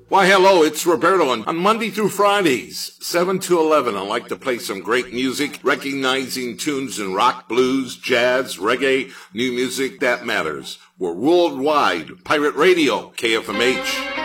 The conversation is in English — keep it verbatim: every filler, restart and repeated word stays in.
Why, hello, it's Roberto. On, on Monday through Fridays, seven to eleven, I like to play some great music, recognizing tunes in rock, blues, jazz, reggae, new music that matters. We're worldwide. Pirate Radio, K F M H.